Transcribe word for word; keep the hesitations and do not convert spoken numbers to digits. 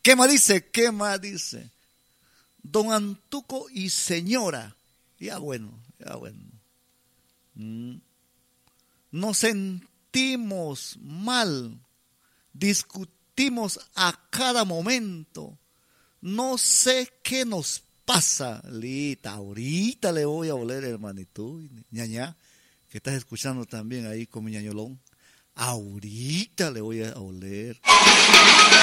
¿Qué más dice? ¿Qué más dice? Don Antuco y señora. Ya bueno, ya bueno. Mm. Nos sentimos mal. Discutimos a cada momento. No sé qué nos pasa, Lita. Ahorita le voy a oler, hermanito. Ñaña, que estás escuchando también ahí con mi ñañolón. Ahorita le voy a oler.